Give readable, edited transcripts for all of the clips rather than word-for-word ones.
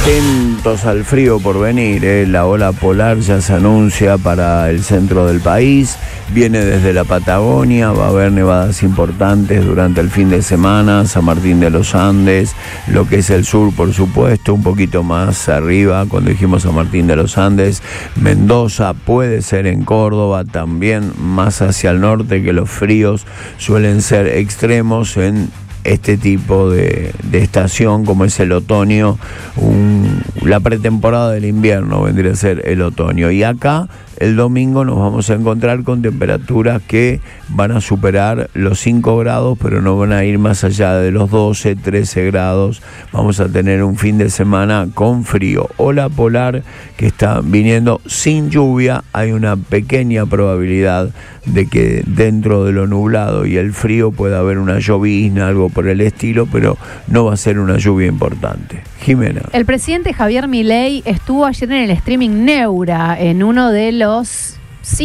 Atentos al frío por venir, La ola polar ya se anuncia para el centro del país, viene desde la Patagonia, va a haber nevadas importantes durante el fin de semana, San Martín de los Andes, lo que es el sur por supuesto, un poquito más arriba, cuando dijimos San Martín de los Andes, Mendoza, puede ser en Córdoba, también más hacia el norte, que los fríos suelen ser extremos en este tipo de estación como es el otoño, la pretemporada del invierno vendría a ser el otoño. Y acá el domingo nos vamos a encontrar con temperaturas que van a superar los 5 grados, pero no van a ir más allá de los 12, 13 grados. Vamos a tener un fin de semana con frío. Ola polar que está viniendo sin lluvia. Hay una pequeña probabilidad de que dentro de lo nublado y el frío pueda haber una llovizna, algo por el estilo, pero no va a ser una lluvia importante. Jimena. El presidente Javier Milei estuvo ayer en el streaming Neura, en uno de los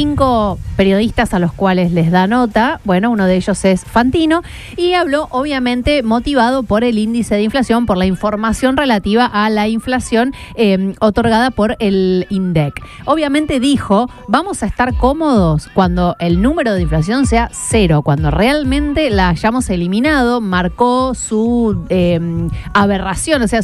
5 periodistas a los cuales les da nota. Bueno, uno de ellos es Fantino, y habló obviamente motivado por el índice de inflación, por la información relativa a la inflación otorgada por el INDEC. Obviamente dijo, vamos a estar cómodos cuando el número de inflación sea 0, cuando realmente la hayamos eliminado. Marcó su aberración, o sea,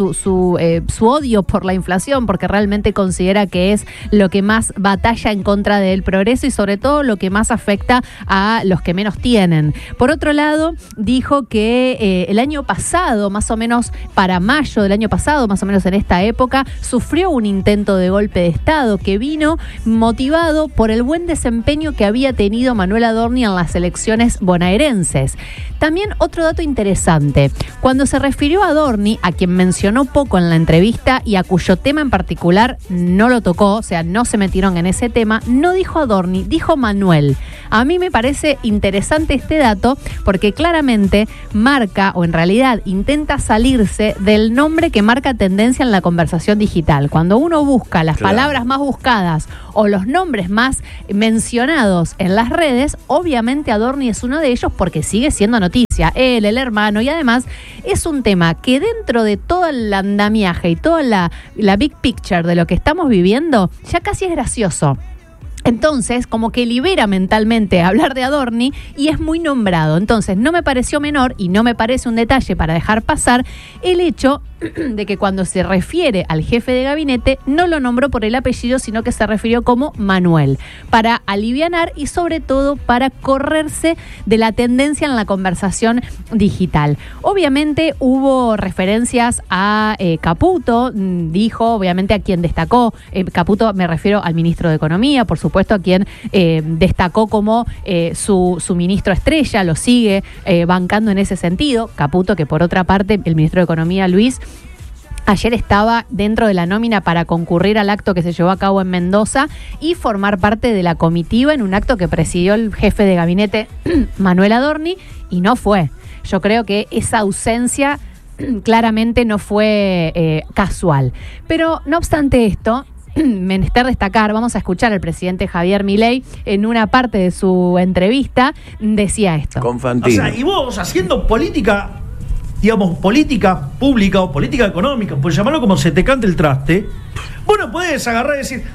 su odio por la inflación, porque realmente considera que es lo que más batalla en contra del progreso y sobre todo lo que más afecta a los que menos tienen. Por otro lado, dijo que el año pasado, más o menos para mayo del año pasado, más o menos en esta época, sufrió un intento de golpe de Estado que vino motivado por el buen desempeño que había tenido Manuel Adorni en las elecciones bonaerenses. También otro dato interesante, cuando se refirió a Adorni, a quien mencionó poco en la entrevista y a cuyo tema en particular no lo tocó, o sea, no se metieron en ese tema, no dijo Adorni, dijo Manuel. A mí me parece interesante este dato porque claramente marca, o en realidad intenta salirse del nombre que marca tendencia en la conversación digital. Cuando uno busca las palabras más buscadas o los nombres más mencionados en las redes, obviamente Adorni es uno de ellos porque sigue siendo noticia. Él, el hermano, y además es un tema que dentro de todo el andamiaje y toda la big picture de lo que estamos viviendo, ya casi es gracioso. Entonces, como que libera mentalmente hablar de Adorni y es muy nombrado. Entonces, no me pareció menor y no me parece un detalle para dejar pasar el hecho de que cuando se refiere al jefe de gabinete no lo nombró por el apellido, sino que se refirió como Manuel, para alivianar y sobre todo para correrse de la tendencia en la conversación digital. Obviamente hubo referencias a Caputo, dijo obviamente a quien destacó, Caputo me refiero al ministro de Economía, por supuesto a quien destacó como su ministro estrella, lo sigue bancando en ese sentido. Caputo, que por otra parte el ministro de Economía, Luis, ayer estaba dentro de la nómina para concurrir al acto que se llevó a cabo en Mendoza y formar parte de la comitiva en un acto que presidió el jefe de gabinete Manuel Adorni, y no fue. Yo creo que esa ausencia claramente no fue casual. Pero no obstante esto, menester destacar, vamos a escuchar al presidente Javier Milei en una parte de su entrevista, decía esto. Con Fantino. O sea, y vos haciendo política, digamos, política pública o política económica, pues llamarlo como se te cante el traste, vos no podés agarrar y decir,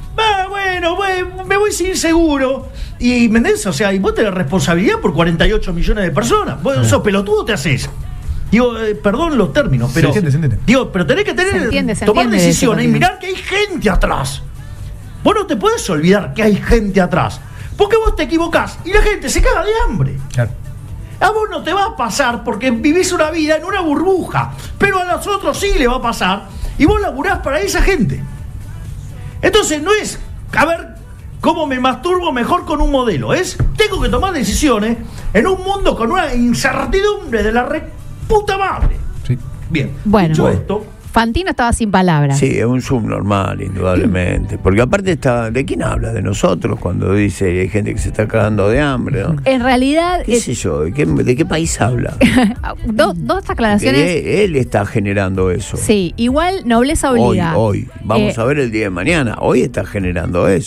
me voy sin seguro. Y, ¿me entendés? O sea, y vos tenés responsabilidad por 48 millones de personas. Vos sos pelotudo, te haces. Digo, perdón los términos, pero. Se entiende. Digo, pero tenés que tomar decisiones y mirar que hay gente atrás. Vos no te podés olvidar que hay gente atrás. Porque vos te equivocás y la gente se caga de hambre. Claro. A vos no te va a pasar porque vivís una vida en una burbuja, pero a los otros sí le va a pasar y vos laburás para esa gente. Entonces no es, a ver, cómo me masturbo mejor con un modelo. Es, tengo que tomar decisiones en un mundo con una incertidumbre de la puta madre. Sí. Bien, bueno, dicho esto, Fantino estaba sin palabras. Sí, es un subnormal, indudablemente. Porque aparte está, ¿de quién habla? De nosotros, cuando dice hay gente que se está cagando de hambre, ¿no? En realidad... ¿Qué sé yo? ¿De qué país habla? Dos aclaraciones. Él está generando eso. Sí, igual nobleza obliga. Hoy. Vamos a ver el día de mañana. Hoy está generando eso.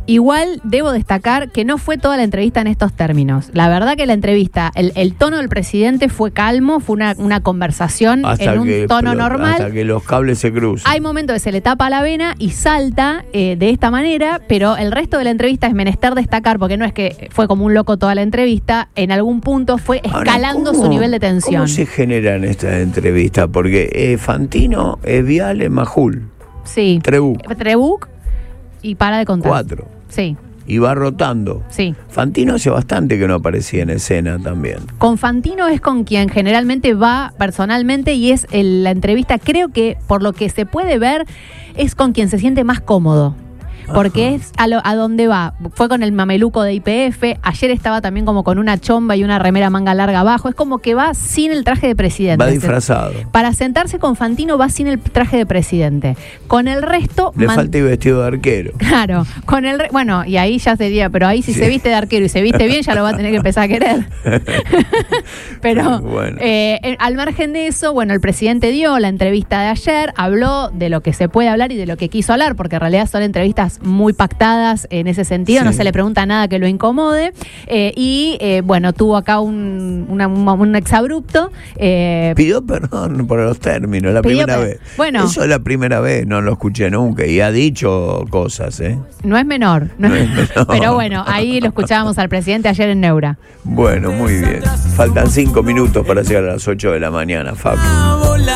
Igual debo destacar que no fue toda la entrevista en estos términos. La verdad que la entrevista, el tono del presidente fue calmo, fue una conversación hasta en un tono normal. Hasta que los cables se cruzan. Hay momentos que se le tapa la vena y salta de esta manera, pero el resto de la entrevista es menester destacar, porque no es que fue como un loco toda la entrevista, en algún punto fue escalando su nivel de tensión. ¿Cómo se generan estas entrevistas? Porque Fantino, Viale, Majul. Sí. Trebuch y para de contar. 4. Sí. Y va rotando. Sí. Fantino hace bastante que no aparecía en escena también. Con Fantino es con quien generalmente va personalmente y es la entrevista, creo que por lo que se puede ver, es con quien se siente más cómodo. Porque es a donde va. Fue con el mameluco de YPF. Ayer estaba también como con una chomba y una remera manga larga abajo. Es como que va sin el traje de presidente. Va disfrazado. Para sentarse con Fantino va sin el traje de presidente. Con el resto... Le falta el vestido de arquero. Claro. Con bueno, y ahí ya sería... Pero ahí si se viste de arquero y se viste bien, ya lo va a tener que empezar a querer. Pero bueno. Al margen de eso, bueno, el presidente dio la entrevista de ayer, habló de lo que se puede hablar y de lo que quiso hablar, porque en realidad son entrevistas muy pactadas en ese sentido, sí. No se le pregunta nada que lo incomode, bueno, tuvo acá un exabrupto. Pidió perdón por los términos, la primera vez. Bueno, eso es la primera vez, no lo escuché nunca, y ha dicho cosas, No es menor, no es menor. Pero bueno, ahí lo escuchábamos al presidente ayer en Neura. Bueno, muy bien. Faltan 5 minutos para llegar a las 8 de la mañana, Fabio.